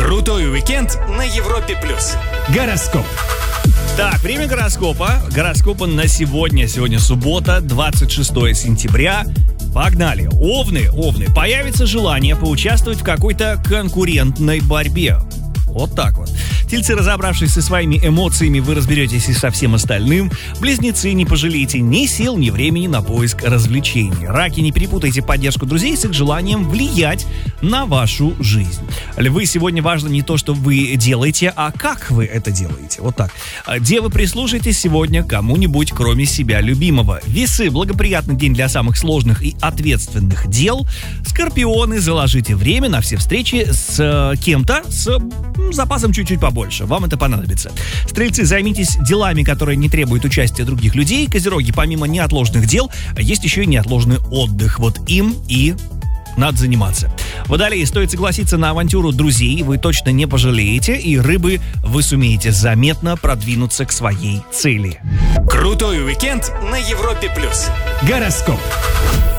Крутой уикенд на Европе+. Гороскоп. Так, время гороскопа. Гороскопа на сегодня. Сегодня суббота, 26 сентября. Погнали. Овны. Появится желание поучаствовать в какой-то конкурентной борьбе. Вот так вот. Тельцы, разобравшись со своими эмоциями, вы разберетесь и со всем остальным. Близнецы, не пожалеете ни сил, ни времени на поиск развлечений. Раки, не перепутайте поддержку друзей с их желанием влиять на вашу жизнь. Львы, сегодня важно не то, что вы делаете, а как вы это делаете. Вот так. Девы, прислушайтесь сегодня к кому-нибудь, кроме себя любимого. Весы, благоприятный день для самых сложных и ответственных дел. Скорпионы, заложите время на все встречи с кем-то с запасом чуть-чуть побольше. Вам это понадобится. Стрельцы, займитесь делами, которые не требуют участия других людей. Козероги, помимо неотложных дел, есть еще и неотложный отдых. Вот им и надо заниматься. Водолеи, стоит согласиться на авантюру друзей, вы точно не пожалеете. И рыбы, вы сумеете заметно продвинуться к своей цели. Крутой уикенд на Европе+. Гороскоп.